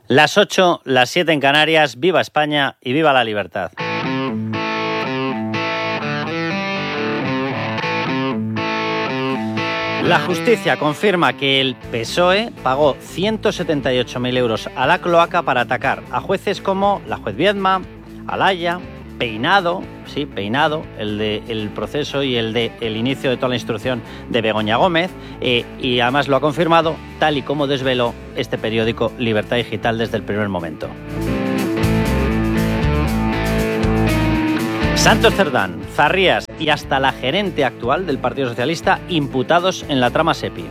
Las 8, las 7 en Canarias. ¡Viva España y viva la libertad! La justicia confirma que el PSOE pagó 178.000 euros a la cloaca para atacar a jueces como la juez Viedma, Alaya, Peinado, el proceso y el inicio de toda la instrucción de Begoña Gómez, y además lo ha confirmado tal y como desveló este periódico Libertad Digital desde el primer momento. Santos Cerdán, Zarrías y hasta la gerente actual del Partido Socialista imputados en la trama SEPI.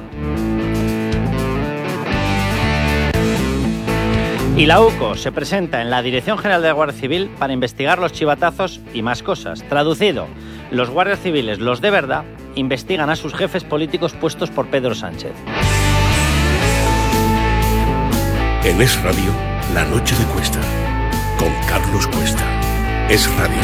Y la UCO se presenta en la Dirección General de la Guardia Civil para investigar los chivatazos y más cosas. Traducido, los guardias civiles, los de verdad, investigan a sus jefes políticos puestos por Pedro Sánchez. En Es Radio, La Noche de Cuesta, con Carlos Cuesta. Es Radio.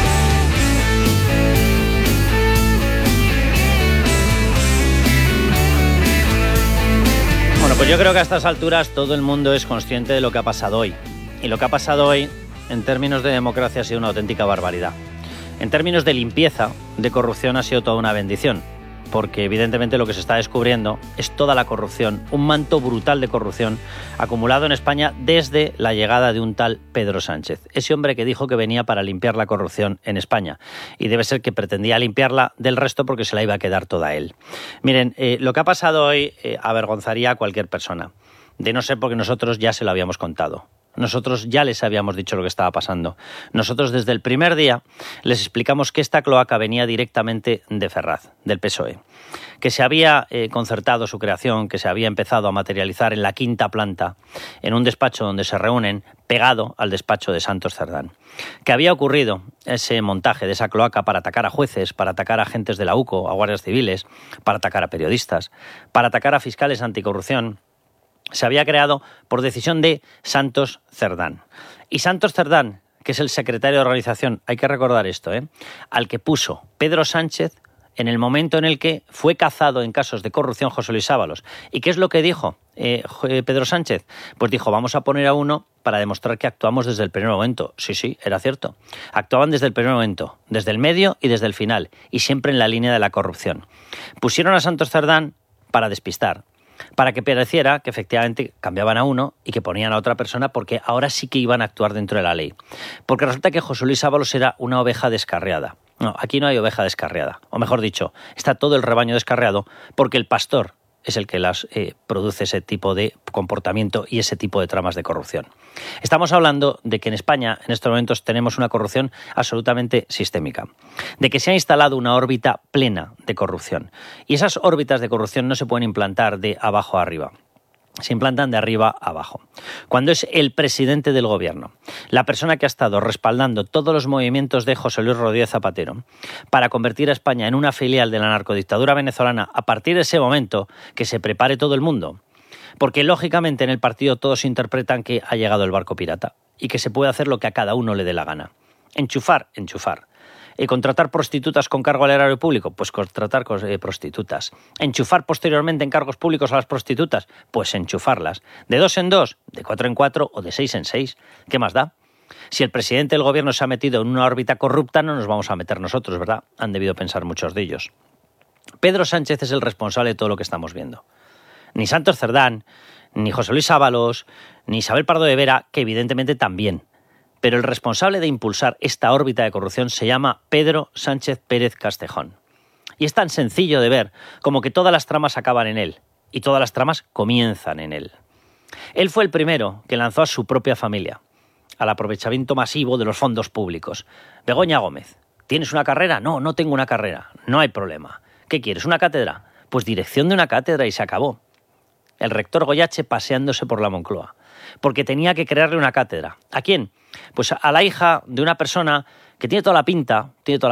Bueno, pues yo creo que a estas alturas todo el mundo es consciente de lo que ha pasado hoy. Y lo que ha pasado hoy, en términos de democracia, ha sido una auténtica barbaridad. En términos de limpieza, de corrupción, ha sido toda una bendición. Porque evidentemente lo que se está descubriendo es toda la corrupción, un manto brutal de corrupción acumulado en España desde la llegada de un tal Pedro Sánchez. Ese hombre que dijo que venía para limpiar la corrupción en España. Y debe ser que pretendía limpiarla del resto porque se la iba a quedar toda él. Miren, lo que ha pasado hoy avergonzaría a cualquier persona. De no ser porque nosotros ya se lo habíamos contado. Nosotros ya les habíamos dicho lo que estaba pasando. Nosotros desde el primer día les explicamos que esta cloaca venía directamente de Ferraz, del PSOE, que se había concertado su creación, que se había empezado a materializar en la quinta planta, en un despacho donde se reúnen, pegado al despacho de Santos Cerdán, que había ocurrido ese montaje de esa cloaca para atacar a jueces, para atacar a agentes de la UCO, a guardias civiles, para atacar a periodistas, para atacar a fiscales anticorrupción. Se había creado por decisión de Santos Cerdán. Y Santos Cerdán, que es el secretario de organización, hay que recordar esto, al que puso Pedro Sánchez en el momento en el que fue cazado en casos de corrupción José Luis Ábalos. ¿Y qué es lo que dijo Pedro Sánchez? Pues dijo, vamos a poner a uno para demostrar que actuamos desde el primer momento. Sí, era cierto. Actuaban desde el primer momento, desde el medio y desde el final, y siempre en la línea de la corrupción. Pusieron a Santos Cerdán para despistar, para que pareciera que efectivamente cambiaban a uno y que ponían a otra persona porque ahora sí que iban a actuar dentro de la ley. Porque resulta que José Luis Ábalos era una oveja descarriada. No, aquí no hay oveja descarriada. O mejor dicho, está todo el rebaño descarriado porque el pastor es el que produce ese tipo de comportamiento y ese tipo de tramas de corrupción. Estamos hablando de que en España en estos momentos tenemos una corrupción absolutamente sistémica, de que se ha instalado una órbita plena de corrupción. Y esas órbitas de corrupción no se pueden implantar de abajo a arriba. Se implantan de arriba a abajo. Cuando es el presidente del gobierno, la persona que ha estado respaldando todos los movimientos de José Luis Rodríguez Zapatero para convertir a España en una filial de la narcodictadura venezolana, a partir de ese momento que se prepare todo el mundo. Porque lógicamente en el partido todos interpretan que ha llegado el barco pirata y que se puede hacer lo que a cada uno le dé la gana. Enchufar. ¿Contratar prostitutas con cargo al erario público? Pues contratar prostitutas. ¿Enchufar posteriormente en cargos públicos a las prostitutas? Pues enchufarlas. ¿De 2 en 2? ¿De 4 en 4? ¿O de 6 en 6? ¿Qué más da? Si el presidente del gobierno se ha metido en una órbita corrupta, no nos vamos a meter nosotros, ¿verdad? Han debido pensar muchos de ellos. Pedro Sánchez es el responsable de todo lo que estamos viendo. Ni Santos Cerdán, ni José Luis Ábalos, ni Isabel Pardo de Vera, que evidentemente también. Pero el responsable de impulsar esta órbita de corrupción se llama Pedro Sánchez Pérez Castejón. Y es tan sencillo de ver como que todas las tramas acaban en él y todas las tramas comienzan en él. Él fue el primero que lanzó a su propia familia al aprovechamiento masivo de los fondos públicos. Begoña Gómez, ¿tienes una carrera? No, no tengo una carrera. No hay problema. ¿Qué quieres? ¿Una cátedra? Pues dirección de una cátedra y se acabó. El rector Goyache paseándose por la Moncloa, porque tenía que crearle una cátedra. ¿A quién? Pues a la hija de una persona que tiene toda la pinta,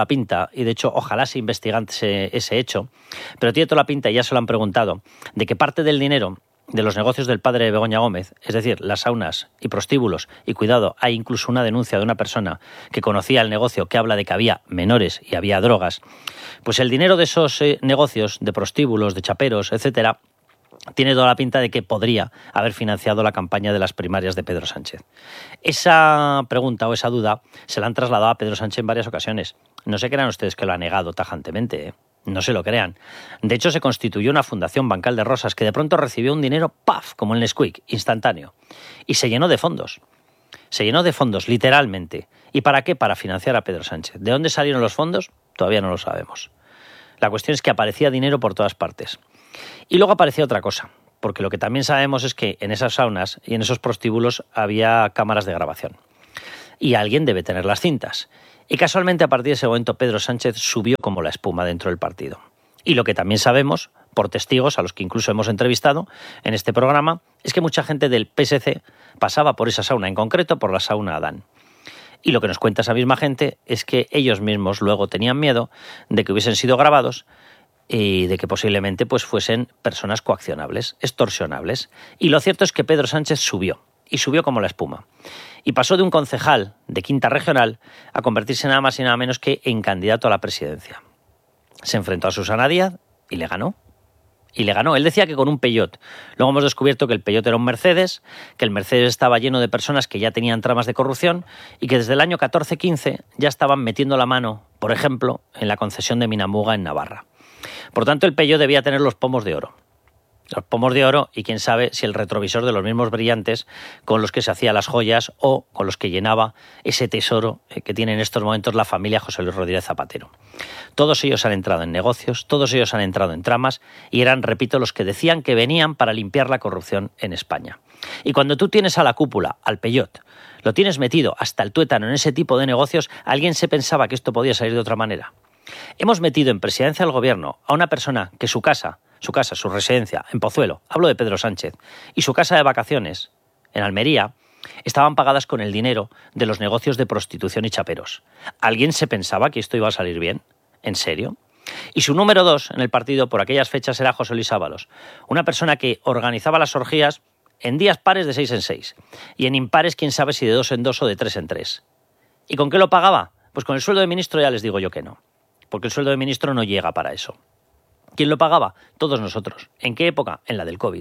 y de hecho ojalá se investigase ese hecho, pero tiene toda la pinta, y ya se lo han preguntado, de que parte del dinero de los negocios del padre de Begoña Gómez, es decir, las saunas y prostíbulos, y cuidado, hay incluso una denuncia de una persona que conocía el negocio que habla de que había menores y había drogas, pues el dinero de esos negocios, de prostíbulos, de chaperos, etcétera, tiene toda la pinta de que podría haber financiado la campaña de las primarias de Pedro Sánchez. Esa pregunta o esa duda se la han trasladado a Pedro Sánchez en varias ocasiones. No se crean ustedes que lo ha negado tajantemente, ¿eh? No se lo crean. De hecho, se constituyó una fundación Bancal de Rosas que de pronto recibió un dinero, ¡paf!, como el Nesquik, instantáneo. Y se llenó de fondos. Se llenó de fondos, literalmente. ¿Y para qué? Para financiar a Pedro Sánchez. ¿De dónde salieron los fondos? Todavía no lo sabemos. La cuestión es que aparecía dinero por todas partes. Y luego aparecía otra cosa, porque lo que también sabemos es que en esas saunas y en esos prostíbulos había cámaras de grabación. Y alguien debe tener las cintas. Y casualmente a partir de ese momento Pedro Sánchez subió como la espuma dentro del partido. Y lo que también sabemos, por testigos a los que incluso hemos entrevistado en este programa, es que mucha gente del PSC pasaba por esa sauna, en concreto por la sauna Adán. Y lo que nos cuenta esa misma gente es que ellos mismos luego tenían miedo de que hubiesen sido grabados y de que posiblemente pues fuesen personas coaccionables, extorsionables. Y lo cierto es que Pedro Sánchez subió, y subió como la espuma. Y pasó de un concejal de Quinta Regional a convertirse nada más y nada menos que en candidato a la presidencia. Se enfrentó a Susana Díaz y le ganó. Y le ganó. Él decía que con un Peugeot. Luego hemos descubierto que el Peugeot era un Mercedes, que el Mercedes estaba lleno de personas que ya tenían tramas de corrupción y que desde el año 14-15 ya estaban metiendo la mano, por ejemplo, en la concesión de Minamuga en Navarra. Por tanto, el Peugeot debía tener los pomos de oro. Los pomos de oro y quién sabe si el retrovisor de los mismos brillantes con los que se hacía las joyas o con los que llenaba ese tesoro que tiene en estos momentos la familia José Luis Rodríguez Zapatero. Todos ellos han entrado en negocios, todos ellos han entrado en tramas y eran, repito, los que decían que venían para limpiar la corrupción en España. Y cuando tú tienes a la cúpula, al Peugeot, lo tienes metido hasta el tuétano en ese tipo de negocios, ¿alguien se pensaba que esto podía salir de otra manera? Hemos metido en presidencia del gobierno a una persona que su residencia, en Pozuelo, hablo de Pedro Sánchez, y su casa de vacaciones, en Almería, estaban pagadas con el dinero de los negocios de prostitución y chaperos. ¿Alguien se pensaba que esto iba a salir bien? ¿En serio? Y su número 2 en el partido por aquellas fechas era José Luis Ábalos, una persona que organizaba las orgías en días pares de 6 en 6, y en impares quién sabe si de 2 en 2 o de 3 en 3. ¿Y con qué lo pagaba? Pues con el sueldo de ministro ya les digo yo que no, porque el sueldo de ministro no llega para eso. ¿Quién lo pagaba? Todos nosotros. ¿En qué época? En la del COVID.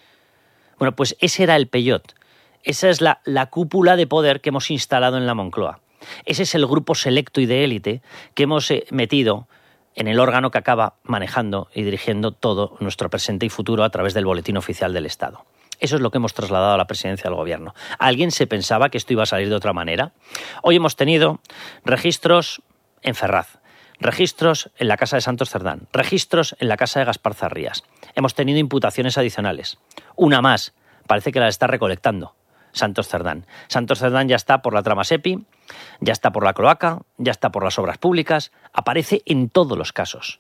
Bueno, pues ese era el Peugeot. Esa es la cúpula de poder que hemos instalado en la Moncloa. Ese es el grupo selecto y de élite que hemos metido en el órgano que acaba manejando y dirigiendo todo nuestro presente y futuro a través del Boletín Oficial del Estado. Eso es lo que hemos trasladado a la presidencia del gobierno. ¿Alguien se pensaba que esto iba a salir de otra manera? Hoy hemos tenido registros en Ferraz, registros en la casa de Santos Cerdán, registros en la casa de Gaspar Zarrías. Hemos tenido imputaciones adicionales. Una más, parece que la está recolectando Santos Cerdán. Santos Cerdán ya está por la trama SEPI, ya está por la cloaca, ya está por las obras públicas. Aparece en todos los casos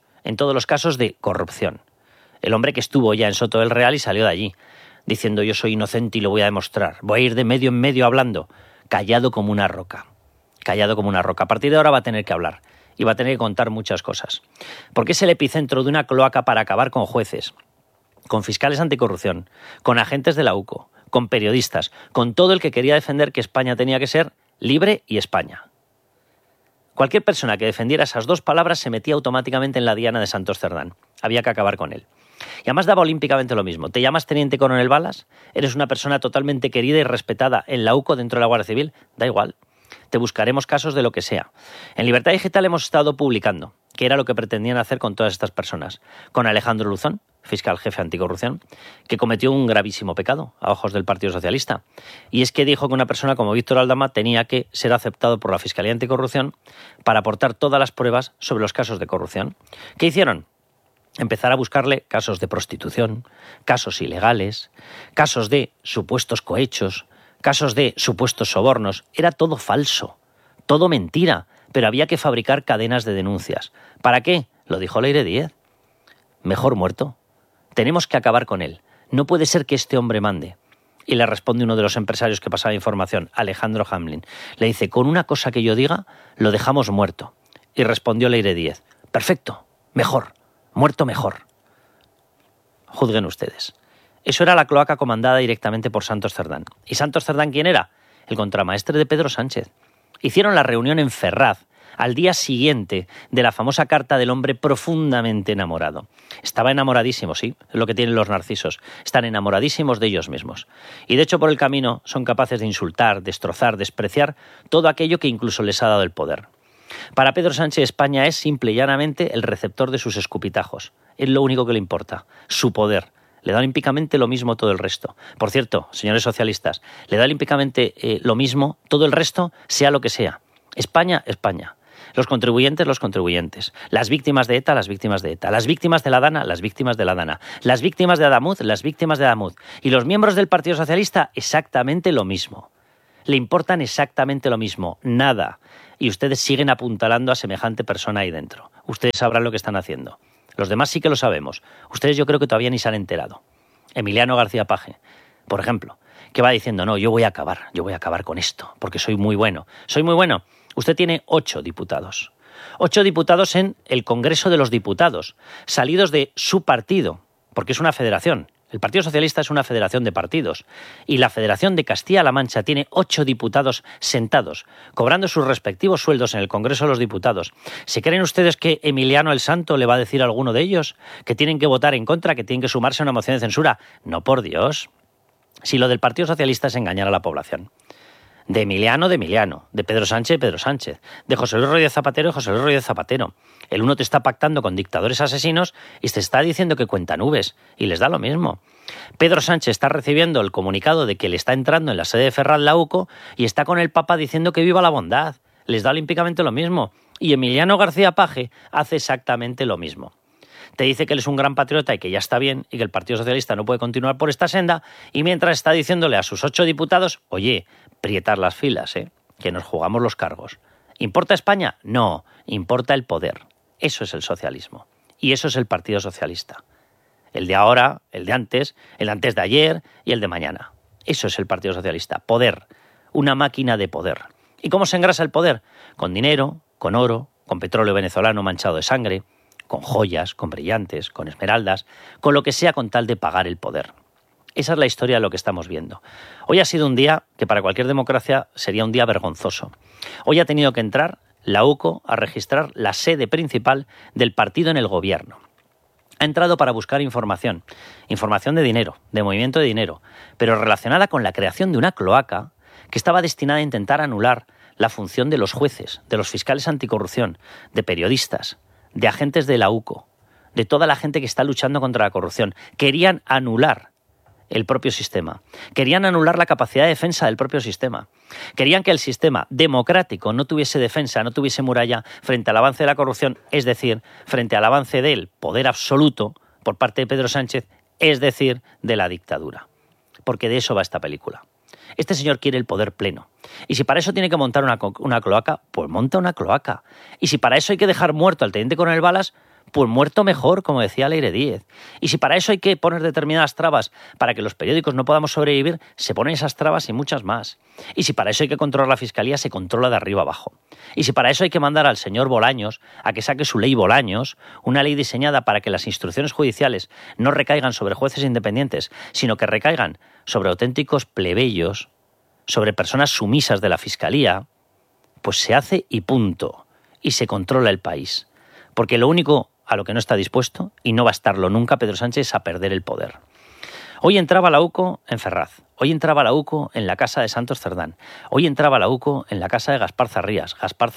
de corrupción. El hombre que estuvo ya en Soto del Real y salió de allí, diciendo yo soy inocente y lo voy a demostrar. Voy a ir de medio en medio hablando, callado como una roca. Callado como una roca. A partir de ahora va a tener que hablar. Y va a tener que contar muchas cosas. Porque es el epicentro de una cloaca para acabar con jueces, con fiscales anticorrupción, con agentes de la UCO, con periodistas, con todo el que quería defender que España tenía que ser libre y España. Cualquier persona que defendiera esas dos palabras se metía automáticamente en la diana de Santos Cerdán. Había que acabar con él. Y además daba olímpicamente lo mismo. ¿Te llamas Teniente Coronel Balas? ¿Eres una persona totalmente querida y respetada en la UCO dentro de la Guardia Civil? Da igual. Te buscaremos casos de lo que sea. En Libertad Digital hemos estado publicando qué era lo que pretendían hacer con todas estas personas. Con Alejandro Luzón, fiscal jefe anticorrupción, que cometió un gravísimo pecado a ojos del Partido Socialista. Y es que dijo que una persona como Víctor Aldama tenía que ser aceptado por la Fiscalía Anticorrupción para aportar todas las pruebas sobre los casos de corrupción. ¿Qué hicieron? Empezar a buscarle casos de prostitución, casos ilegales, casos de supuestos cohechos, casos de supuestos sobornos. Era todo falso, todo mentira, pero había que fabricar cadenas de denuncias. ¿Para qué? Lo dijo Leire Díez. Mejor muerto. Tenemos que acabar con él. No puede ser que este hombre mande. Y le responde uno de los empresarios que pasaba información, Alejandro Hamlin. Le dice, con una cosa que yo diga, lo dejamos muerto. Y respondió Leire Díez, perfecto, mejor, muerto mejor. Juzguen ustedes. Eso era la cloaca comandada directamente por Santos Cerdán. ¿Y Santos Cerdán quién era? El contramaestre de Pedro Sánchez. Hicieron la reunión en Ferraz, al día siguiente de la famosa carta del hombre profundamente enamorado. Estaba enamoradísimo, sí, es lo que tienen los narcisos. Están enamoradísimos de ellos mismos. Y de hecho por el camino son capaces de insultar, destrozar, despreciar todo aquello que incluso les ha dado el poder. Para Pedro Sánchez, España es simple y llanamente el receptor de sus escupitajos. Es lo único que le importa, su poder. Le da olímpicamente lo mismo todo el resto. Por cierto, señores socialistas, le da olímpicamente lo mismo todo el resto, sea lo que sea. España, España. Los contribuyentes, los contribuyentes. Las víctimas de ETA, las víctimas de ETA. Las víctimas de la DANA, las víctimas de la DANA. Las víctimas de Adamuz, las víctimas de Adamuz. Y los miembros del Partido Socialista, exactamente lo mismo. Le importan exactamente lo mismo, nada. Y ustedes siguen apuntalando a semejante persona ahí dentro. Ustedes sabrán lo que están haciendo. Los demás sí que lo sabemos. Ustedes yo creo que todavía ni se han enterado. Emiliano García Paje, por ejemplo, que va diciendo, no, yo voy a acabar con esto, porque soy muy bueno. Soy muy bueno. Usted tiene 8 diputados. 8 diputados en el Congreso de los Diputados, salidos de su partido, porque es una federación. El Partido Socialista es una federación de partidos y la Federación de Castilla-La Mancha tiene 8 diputados sentados, cobrando sus respectivos sueldos en el Congreso de los Diputados. ¿Se creen ustedes que Emiliano el Santo le va a decir a alguno de ellos que tienen que votar en contra, que tienen que sumarse a una moción de censura? No, por Dios. Si lo del Partido Socialista es engañar a la población. De Emiliano, de Pedro Sánchez, de José Luis Rodríguez Zapatero y José Luis Rodríguez Zapatero. El uno te está pactando con dictadores asesinos y te está diciendo que cuenta nubes, y les da lo mismo. Pedro Sánchez está recibiendo el comunicado de que le está entrando en la sede de Ferraz la UCO y está con el Papa diciendo que viva la bondad. Les da olímpicamente lo mismo. Y Emiliano García Paje hace exactamente lo mismo. Te dice que él es un gran patriota y que ya está bien y que el Partido Socialista no puede continuar por esta senda, y mientras está diciéndole a sus 8 diputados, oye, prietar las filas, que nos jugamos los cargos. ¿Importa España? No, importa el poder. Eso es el socialismo. Y eso es el Partido Socialista. El de ahora, el de antes de ayer y el de mañana. Eso es el Partido Socialista. Poder. Una máquina de poder. ¿Y cómo se engrasa el poder? Con dinero, con oro, con petróleo venezolano manchado de sangre, con joyas, con brillantes, con esmeraldas, con lo que sea con tal de pagar el poder. Esa es la historia de lo que estamos viendo. Hoy ha sido un día que para cualquier democracia sería un día vergonzoso. Hoy ha tenido que entrar la UCO a registrar la sede principal del partido en el gobierno. Ha entrado para buscar información de dinero, de movimiento de dinero, pero relacionada con la creación de una cloaca que estaba destinada a intentar anular la función de los jueces, de los fiscales anticorrupción, de periodistas, de agentes de la UCO, de toda la gente que está luchando contra la corrupción. Querían anular el propio sistema. Querían anular la capacidad de defensa del propio sistema. Querían que el sistema democrático no tuviese defensa, no tuviese muralla frente al avance de la corrupción, es decir, frente al avance del poder absoluto por parte de Pedro Sánchez, es decir, de la dictadura. Porque de eso va esta película. Este señor quiere el poder pleno. Y si para eso tiene que montar una cloaca, pues monta una cloaca. Y si para eso hay que dejar muerto al teniente coronel Balas, pues muerto mejor, como decía Leire Díez. Y si para eso hay que poner determinadas trabas para que los periódicos no podamos sobrevivir, se ponen esas trabas y muchas más. Y si para eso hay que controlar la Fiscalía, se controla de arriba abajo. Y si para eso hay que mandar al señor Bolaños a que saque su ley Bolaños, una ley diseñada para que las instrucciones judiciales no recaigan sobre jueces independientes, sino que recaigan sobre auténticos plebeyos, sobre personas sumisas de la Fiscalía, pues se hace y punto. Y se controla el país. Porque lo único a lo que no está dispuesto, y no va a estarlo nunca Pedro Sánchez, es a perder el poder. Hoy entraba la UCO en Ferraz, hoy entraba la UCO en la casa de Santos Cerdán, hoy entraba la UCO en la casa de Gaspar Zarrías,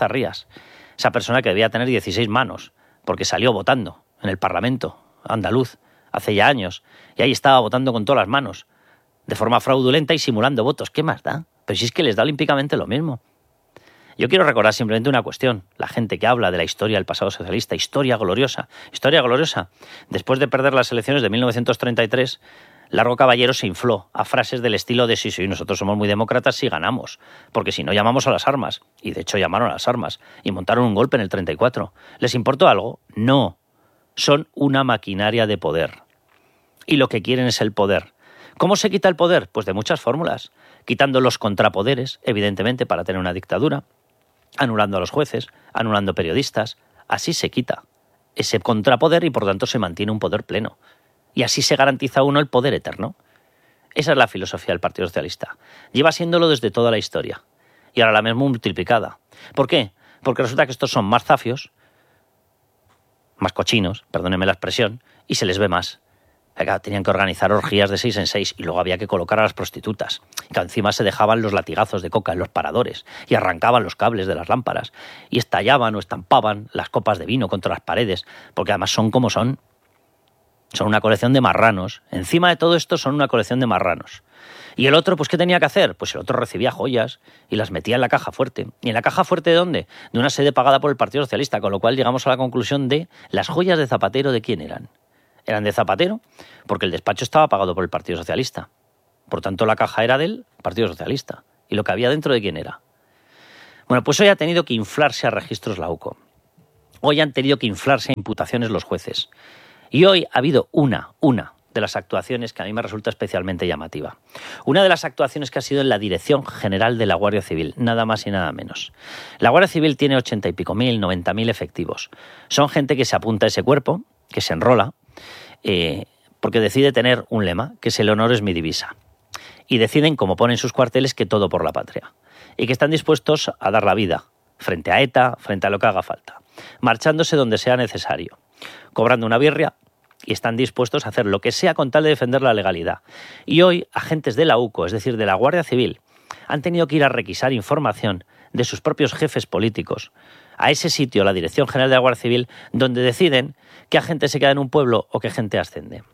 esa persona que debía tener 16 manos, porque salió votando en el Parlamento andaluz hace ya años, y ahí estaba votando con todas las manos, de forma fraudulenta y simulando votos. ¿Qué más da? Pero si es que les da olímpicamente lo mismo. Yo quiero recordar simplemente una cuestión. La gente que habla de la historia del pasado socialista, historia gloriosa. Después de perder las elecciones de 1933, Largo Caballero se infló a frases del estilo de sí, nosotros somos muy demócratas si ganamos, porque si no llamamos a las armas. Y de hecho llamaron a las armas y montaron un golpe en el 34. ¿Les importó algo? No. Son una maquinaria de poder. Y lo que quieren es el poder. ¿Cómo se quita el poder? Pues de muchas fórmulas. Quitando los contrapoderes, evidentemente, para tener una dictadura. Anulando a los jueces, anulando periodistas. Así se quita ese contrapoder y por tanto se mantiene un poder pleno. Y así se garantiza uno el poder eterno. Esa es la filosofía del Partido Socialista. Lleva siéndolo desde toda la historia. Y ahora la misma multiplicada. ¿Por qué? porque resulta que estos son más zafios, más cochinos, perdónenme la expresión, y se les ve más. Tenían que organizar orgías de 6 en 6 y luego había que colocar a las prostitutas. Y que encima se dejaban los latigazos de coca en los paradores y arrancaban los cables de las lámparas y estallaban o estampaban las copas de vino contra las paredes, porque además son como son. Son una colección de marranos. Encima de todo esto son una colección de marranos. Y el otro, pues, ¿qué tenía que hacer? Pues el otro recibía joyas y las metía en la caja fuerte. ¿Y en la caja fuerte de dónde? De una sede pagada por el Partido Socialista, con lo cual llegamos a la conclusión de las joyas de Zapatero, ¿de quién eran? Eran de Zapatero, porque el despacho estaba pagado por el Partido Socialista. Por tanto, la caja era del Partido Socialista. ¿Y lo que había dentro de quién era? Bueno, pues hoy ha tenido que inflarse a registros la UCO. Hoy han tenido que inflarse a imputaciones los jueces. Y hoy ha habido una de las actuaciones que a mí me resulta especialmente llamativa. Una de las actuaciones que ha sido en la Dirección General de la Guardia Civil, nada más y nada menos. La Guardia Civil tiene 80 y pico mil, 90.000 efectivos. Son gente que se apunta a ese cuerpo, que se enrola, porque decide tener un lema, que es el honor es mi divisa. Y deciden, como ponen sus cuarteles, que todo por la patria. Y que están dispuestos a dar la vida, frente a ETA, frente a lo que haga falta. Marchándose donde sea necesario. Cobrando una birria, y están dispuestos a hacer lo que sea con tal de defender la legalidad. Y hoy, agentes de la UCO, es decir, de la Guardia Civil, han tenido que ir a requisar información de sus propios jefes políticos a ese sitio, la Dirección General de la Guardia Civil, donde deciden qué agente se queda en un pueblo o qué gente asciende.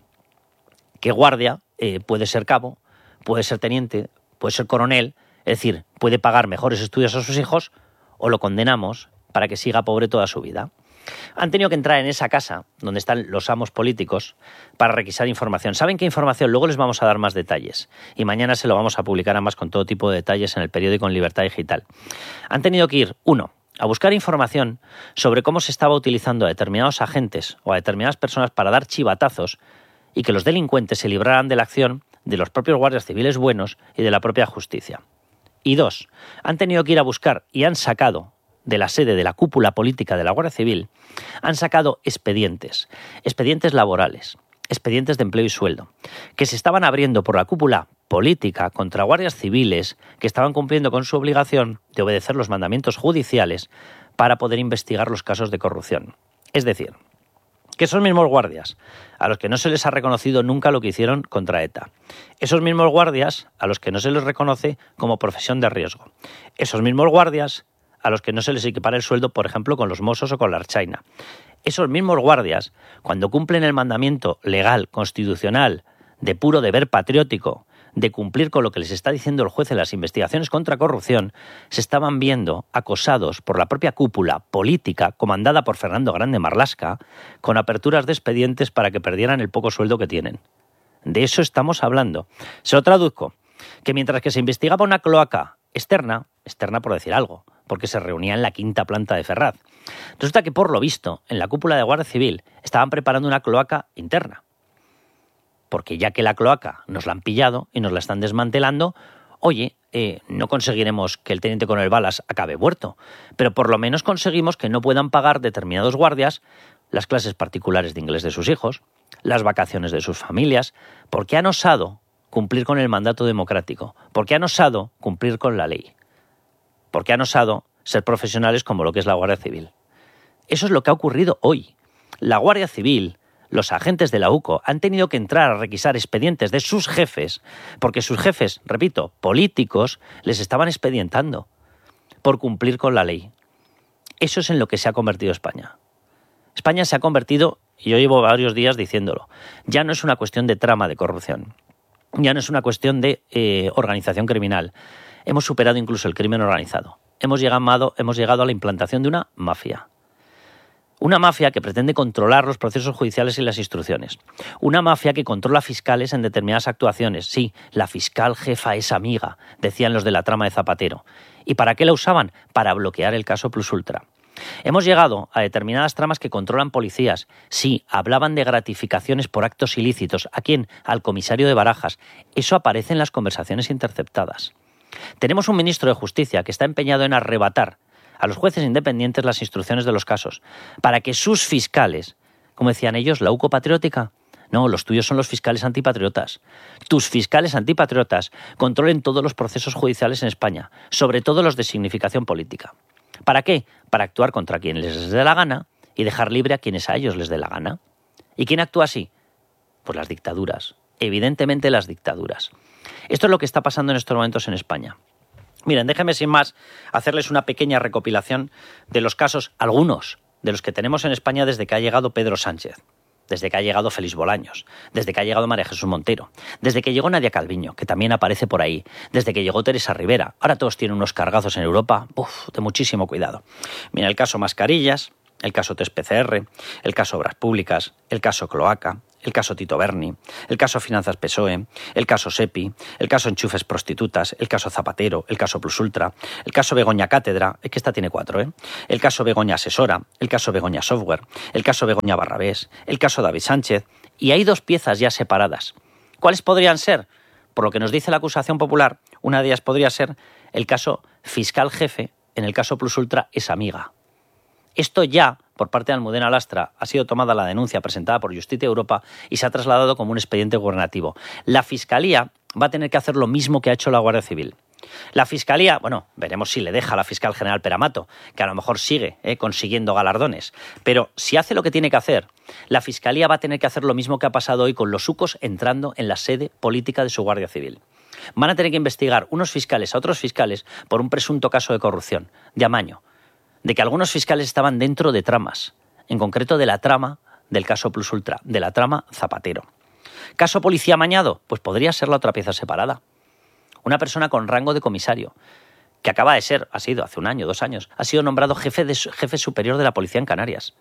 ¿Qué guardia puede ser cabo, puede ser teniente, puede ser coronel? Es decir, puede pagar mejores estudios a sus hijos o lo condenamos para que siga pobre toda su vida. Han tenido que entrar en esa casa donde están los amos políticos para requisar información. ¿Saben qué información? Luego les vamos a dar más detalles y mañana se lo vamos a publicar además con todo tipo de detalles en el periódico en Libertad Digital. Han tenido que ir, uno, a buscar información sobre cómo se estaba utilizando a determinados agentes o a determinadas personas para dar chivatazos y que los delincuentes se libraran de la acción de los propios guardias civiles buenos y de la propia justicia. Y dos, han tenido que ir a buscar y han sacado de la sede de la cúpula política de la Guardia Civil, han sacado expedientes laborales, expedientes de empleo y sueldo, que se estaban abriendo por la cúpula política contra guardias civiles que estaban cumpliendo con su obligación de obedecer los mandamientos judiciales para poder investigar los casos de corrupción. Es decir, que esos mismos guardias, a los que no se les ha reconocido nunca lo que hicieron contra ETA, esos mismos guardias a los que no se les reconoce como profesión de riesgo, esos mismos guardias a los que no se les equipara el sueldo, por ejemplo, con los Mossos o con la Ertzaina. Esos mismos guardias, cuando cumplen el mandamiento legal, constitucional, de puro deber patriótico, de cumplir con lo que les está diciendo el juez en las investigaciones contra corrupción, se estaban viendo acosados por la propia cúpula política, comandada por Fernando Grande Marlaska, con aperturas de expedientes para que perdieran el poco sueldo que tienen. De eso estamos hablando. Se lo traduzco, que mientras que se investigaba una cloaca externa por decir algo, porque se reunía en la quinta planta de Ferraz. Resulta que, por lo visto, en la cúpula de Guardia Civil estaban preparando una cloaca interna. Porque ya que la cloaca nos la han pillado y nos la están desmantelando, oye, no conseguiremos que el teniente coronel Balas acabe muerto, pero por lo menos conseguimos que no puedan pagar determinados guardias las clases particulares de inglés de sus hijos, las vacaciones de sus familias, porque han osado cumplir con el mandato democrático, porque han osado cumplir con la ley, porque han osado ser profesionales como lo que es la Guardia Civil. Eso es lo que ha ocurrido hoy. La Guardia Civil, los agentes de la UCO, han tenido que entrar a requisar expedientes de sus jefes, porque sus jefes, repito, políticos, les estaban expedientando por cumplir con la ley. Eso es en lo que se ha convertido España. España se ha convertido, y yo llevo varios días diciéndolo, ya no es una cuestión de trama de corrupción, ya no es una cuestión de organización criminal. Hemos superado incluso el crimen organizado. Hemos llegado a la implantación de una mafia. Una mafia que pretende controlar los procesos judiciales y las instrucciones. Una mafia que controla fiscales en determinadas actuaciones. Sí, la fiscal jefa es amiga, decían los de la trama de Zapatero. ¿Y para qué la usaban? Para bloquear el caso Plus Ultra. Hemos llegado a determinadas tramas que controlan policías. Sí, hablaban de gratificaciones por actos ilícitos. ¿A quién? Al comisario de Barajas. Eso aparece en las conversaciones interceptadas. Tenemos un ministro de Justicia que está empeñado en arrebatar a los jueces independientes las instrucciones de los casos, para que sus fiscales, como decían ellos, la UCO patriótica, no, los tuyos son los fiscales antipatriotas. Tus fiscales antipatriotas controlen todos los procesos judiciales en España, sobre todo los de significación política. ¿Para qué? Para actuar contra quien les dé la gana y dejar libre a quienes a ellos les dé la gana. ¿Y quién actúa así? Pues las dictaduras. Evidentemente las dictaduras. Esto es lo que está pasando en estos momentos en España. Miren, déjenme sin más hacerles una pequeña recopilación de los casos, algunos de los que tenemos en España desde que ha llegado Pedro Sánchez, desde que ha llegado Félix Bolaños, desde que ha llegado María Jesús Montero, desde que llegó Nadia Calviño, que también aparece por ahí, desde que llegó Teresa Rivera. Ahora todos tienen unos cargazos en Europa, de muchísimo cuidado. Mira, el caso Mascarillas, el caso Test PCR, el caso Obras Públicas, el caso Cloaca, el caso Tito Berni, el caso Finanzas PSOE, el caso SEPI, el caso Enchufes Prostitutas, el caso Zapatero, el caso Plus Ultra, el caso Begoña Cátedra, es que esta tiene 4, el caso Begoña Asesora, el caso Begoña Software, el caso Begoña Barrabés, el caso David Sánchez, y hay 2 piezas ya separadas. ¿Cuáles podrían ser? Por lo que nos dice la acusación popular, una de ellas podría ser el caso Fiscal Jefe, en el caso Plus Ultra es amiga. Esto ya, por parte de Almudena Lastra, ha sido tomada la denuncia presentada por Justicia Europa y se ha trasladado como un expediente gubernativo. La Fiscalía va a tener que hacer lo mismo que ha hecho la Guardia Civil. La Fiscalía, bueno, veremos si le deja a la fiscal general Peramato, que a lo mejor sigue consiguiendo galardones, pero si hace lo que tiene que hacer, la Fiscalía va a tener que hacer lo mismo que ha pasado hoy con los UCOs entrando en la sede política de su Guardia Civil. Van a tener que investigar unos fiscales a otros fiscales por un presunto caso de corrupción, de amaño, de que algunos fiscales estaban dentro de tramas, en concreto de la trama del caso Plus Ultra, de la trama Zapatero. ¿Caso policía amañado? Pues podría ser la otra pieza separada. Una persona con rango de comisario, que acaba de ser, ha sido hace 1 año, 2 años, ha sido nombrado jefe superior de la policía en Canarias.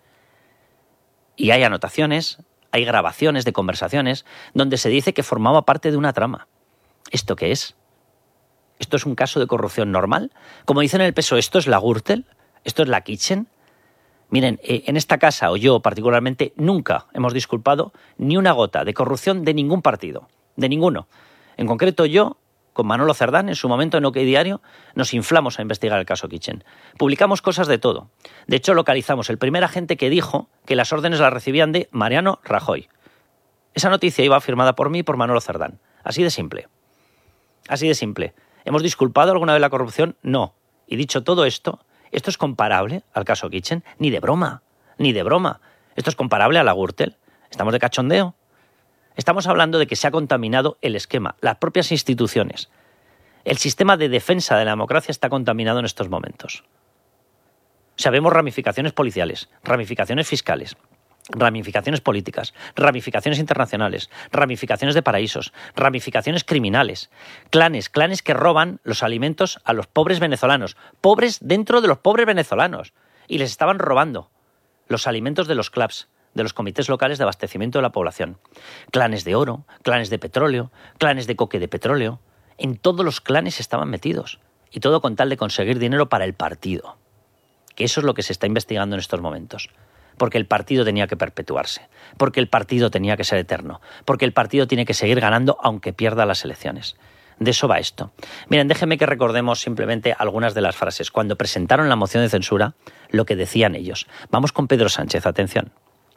Y hay anotaciones, hay grabaciones de conversaciones donde se dice que formaba parte de una trama. ¿Esto qué es? ¿Esto es un caso de corrupción normal? Como dicen en el PSOE, ¿esto es la Gürtel? ¿Esto es la Kitchen? Miren, en esta casa, o yo particularmente, nunca hemos disculpado ni una gota de corrupción de ningún partido, de ninguno. En concreto yo, con Manolo Cerdán, en su momento en OK Diario, nos inflamos a investigar el caso Kitchen. Publicamos cosas de todo. De hecho, localizamos el primer agente que dijo que las órdenes las recibían de Mariano Rajoy. Esa noticia iba firmada por mí y por Manolo Cerdán. Así de simple. Así de simple. ¿Hemos disculpado alguna vez la corrupción? No. Y dicho todo esto, ¿esto es comparable al caso Kitchen? Ni de broma, ni de broma. ¿Esto es comparable a la Gürtel? ¿Estamos de cachondeo? Estamos hablando de que se ha contaminado el esquema, las propias instituciones. El sistema de defensa de la democracia está contaminado en estos momentos. Sabemos ramificaciones policiales, ramificaciones fiscales, ramificaciones políticas, ramificaciones internacionales, ramificaciones de paraísos, ramificaciones criminales, clanes que roban los alimentos a los pobres venezolanos, pobres dentro de los pobres venezolanos, y les estaban robando los alimentos de los CLAPS, de los comités locales de abastecimiento de la población. Clanes de oro, clanes de petróleo, clanes de coque de petróleo. En todos los clanes estaban metidos, y todo con tal de conseguir dinero para el partido. Que eso es lo que se está investigando en estos momentos. Porque el partido tenía que perpetuarse, porque el partido tenía que ser eterno, porque el partido tiene que seguir ganando aunque pierda las elecciones. De eso va esto. Miren, déjenme que recordemos simplemente algunas de las frases. Cuando presentaron la moción de censura, lo que decían ellos. Vamos con Pedro Sánchez, atención.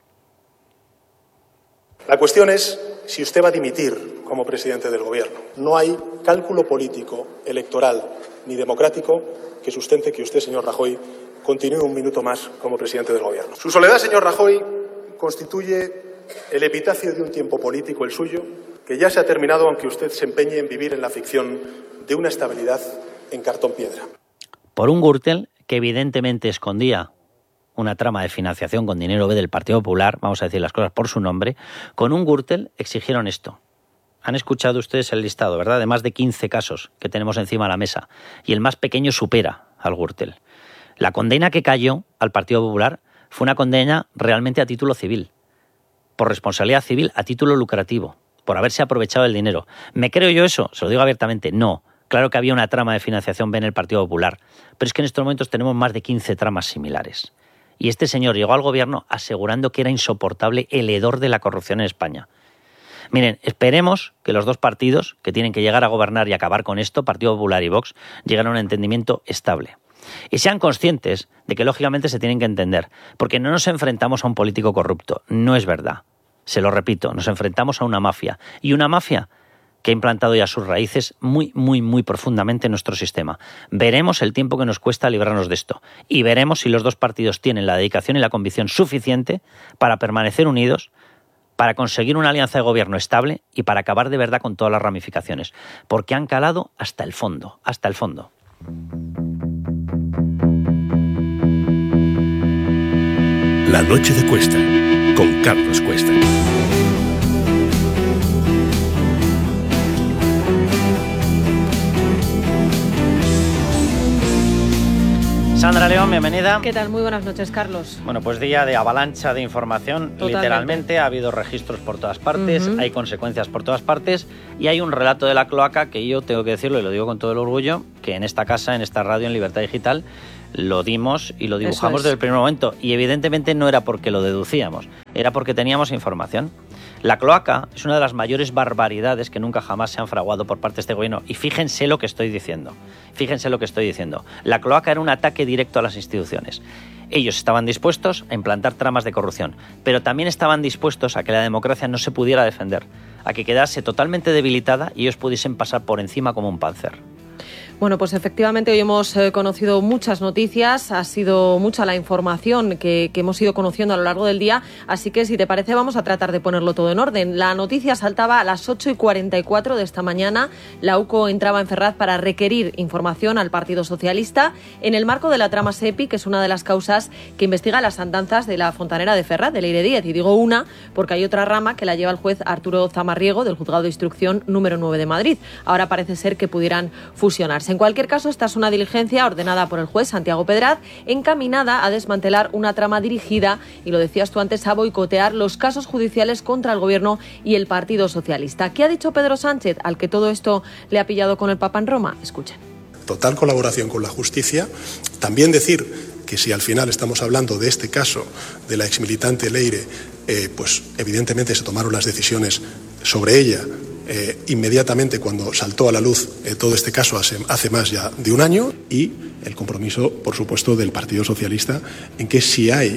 La cuestión es si usted va a dimitir como presidente del Gobierno. No hay cálculo político, electoral ni democrático que sustente que usted, señor Rajoy, continúe 1 minuto más como presidente del Gobierno. Su soledad, señor Rajoy, constituye el epitafio de un tiempo político, el suyo, que ya se ha terminado, aunque usted se empeñe en vivir en la ficción de una estabilidad en cartón piedra. Por un Gürtel que evidentemente escondía una trama de financiación con dinero B del Partido Popular, vamos a decir las cosas por su nombre, con un Gürtel exigieron esto. Han escuchado ustedes el listado, ¿verdad?, de más de 15 casos que tenemos encima de la mesa, y el más pequeño supera al Gürtel. La condena que cayó al Partido Popular fue una condena realmente a título civil, por responsabilidad civil a título lucrativo, por haberse aprovechado del dinero. ¿Me creo yo eso? Se lo digo abiertamente, no. Claro que había una trama de financiación B en el Partido Popular, pero es que en estos momentos tenemos más de 15 tramas similares. Y este señor llegó al gobierno asegurando que era insoportable el hedor de la corrupción en España. Miren, esperemos que los dos partidos que tienen que llegar a gobernar y acabar con esto, Partido Popular y Vox, lleguen a un entendimiento estable. Y sean conscientes de que lógicamente se tienen que entender, porque no nos enfrentamos a un político corrupto, no es verdad. Se lo repito, nos enfrentamos a una mafia, y una mafia que ha implantado ya sus raíces muy, muy, muy profundamente en nuestro sistema. Veremos el tiempo que nos cuesta librarnos de esto y veremos si los dos partidos tienen la dedicación y la convicción suficiente para permanecer unidos, para conseguir una alianza de gobierno estable y para acabar de verdad con todas las ramificaciones, porque han calado hasta el fondo, hasta el fondo. La noche de Cuesta, con Carlos Cuesta. Sandra León, bienvenida. ¿Qué tal? Muy buenas noches, Carlos. Bueno, pues día de avalancha de información. Totalmente. Literalmente ha habido registros por todas partes, hay consecuencias por todas partes y hay un relato de la cloaca que yo tengo que decirlo y lo digo con todo el orgullo, que en esta casa, en esta radio, en Libertad Digital, lo dimos y lo dibujamos desde el primer momento. Y evidentemente no era porque lo deducíamos, era porque teníamos información. La cloaca es una de las mayores barbaridades que nunca jamás se han fraguado por parte de este gobierno. Y fíjense lo que estoy diciendo. Fíjense lo que estoy diciendo. La cloaca era un ataque directo a las instituciones. Ellos estaban dispuestos a implantar tramas de corrupción, pero también estaban dispuestos a que la democracia no se pudiera defender, a que quedase totalmente debilitada y ellos pudiesen pasar por encima como un panzer. Bueno, pues efectivamente hoy hemos conocido muchas noticias, ha sido mucha la información que hemos ido conociendo a lo largo del día, así que si te parece vamos a tratar de ponerlo todo en orden. La noticia saltaba a las 8:44 de esta mañana. La UCO entraba en Ferraz para requerir información al Partido Socialista en el marco de la trama SEPI, que es una de las causas que investiga las andanzas de la fontanera de Ferraz, de Leire Díez. Y digo una porque hay otra rama que la lleva el juez Arturo Zamarriego del Juzgado de Instrucción número 9 de Madrid. Ahora parece ser que pudieran fusionarse. En cualquier caso, esta es una diligencia ordenada por el juez Santiago Pedraz, encaminada a desmantelar una trama dirigida, y lo decías tú antes, a boicotear los casos judiciales contra el Gobierno y el Partido Socialista. ¿Qué ha dicho Pedro Sánchez, al que todo esto le ha pillado con el Papa en Roma? Escuchen. Total colaboración con la justicia. También decir que si al final estamos hablando de este caso de la exmilitante Leire, pues evidentemente se tomaron las decisiones sobre ella inmediatamente cuando saltó a la luz todo este caso hace más ya de un año, y el compromiso, por supuesto, del Partido Socialista en que si hay,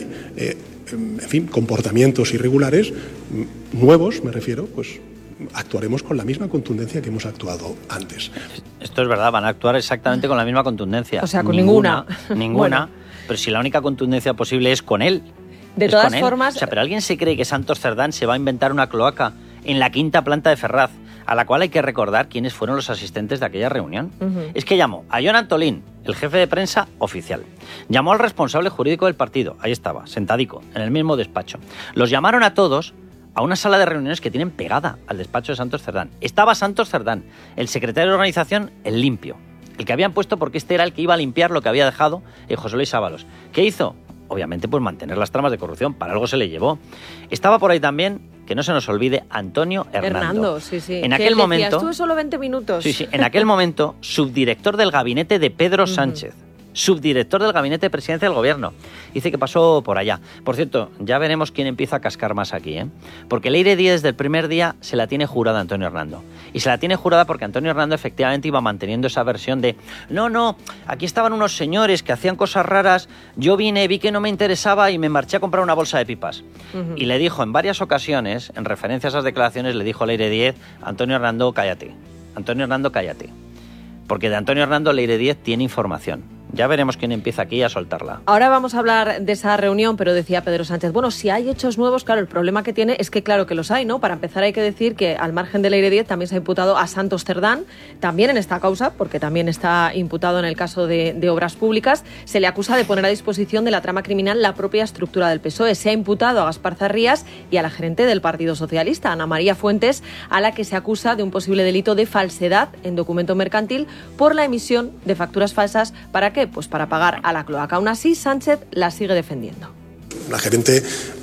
en fin, comportamientos irregulares nuevos, me refiero, pues actuaremos con la misma contundencia que hemos actuado antes. Esto es verdad, van a actuar exactamente con la misma contundencia. O sea, con ninguna. Bueno. Pero si la única contundencia posible es con él. De todas formas... O sea, pero ¿alguien se cree que Santos Cerdán se va a inventar una cloaca en la 5ª planta de Ferraz, a la cual hay que recordar quiénes fueron los asistentes de aquella reunión? Es que llamó a Jon Antolín, el jefe de prensa oficial. Llamó al responsable jurídico del partido, ahí estaba, sentadico, en el mismo despacho. Los llamaron a todos a una sala de reuniones que tienen pegada al despacho de Santos Cerdán. Estaba Santos Cerdán, el secretario de organización, el limpio, el que habían puesto porque este era el que iba a limpiar lo que había dejado José Luis Ábalos. ¿Qué hizo? Obviamente, pues mantener las tramas de corrupción, para algo se le llevó. Estaba por ahí también, que no se nos olvide, Antonio Hernando. Sí. En aquel momento... Estuve solo 20 minutos. Sí, en aquel momento, subdirector del gabinete de Pedro Sánchez. Subdirector del gabinete de presidencia del gobierno. Dice que pasó por allá. Por cierto, ya veremos quién empieza a cascar más aquí, ¿eh? Porque Leire Díez desde el primer día se la tiene jurada a Antonio Hernando. Y se la tiene jurada porque Antonio Hernando efectivamente iba manteniendo esa versión de no, aquí estaban unos señores que hacían cosas raras, yo vine, vi que no me interesaba y me marché a comprar una bolsa de pipas. Y le dijo en varias ocasiones, en referencia a esas declaraciones, le dijo a Leire Díez, Antonio Hernando, cállate. Antonio Hernando, cállate. Porque de Antonio Hernando Leire Díez tiene información. Ya veremos quién empieza aquí a soltarla. Ahora vamos a hablar de esa reunión, pero decía Pedro Sánchez, bueno, si hay hechos nuevos, claro, el problema que tiene es que claro que los hay, ¿no? Para empezar hay que decir que al margen de Leire Díez también se ha imputado a Santos Cerdán, también en esta causa, porque también está imputado en el caso de Obras Públicas. Se le acusa de poner a disposición de la trama criminal la propia estructura del PSOE. Se ha imputado a Gaspar Zarrías y a la gerente del Partido Socialista, Ana María Fuentes, a la que se acusa de un posible delito de falsedad en documento mercantil por la emisión de facturas falsas. ¿Para qué? Pues para pagar a la cloaca. Aún así, Sánchez la sigue defendiendo. La gerente